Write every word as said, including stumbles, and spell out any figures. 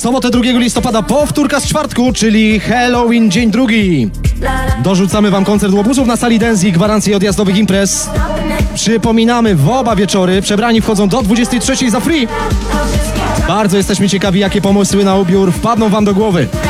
sobotę drugiego listopada powtórka z czwartku, czyli Halloween dzień drugi. Dorzucamy wam koncert łobuzów na sali Dance i gwarancję odjazdowych imprez. Przypominamy, w oba wieczory przebrani wchodzą do dwudziestej trzeciej za free. Bardzo jesteśmy ciekawi, jakie pomysły na ubiór wpadną wam do głowy.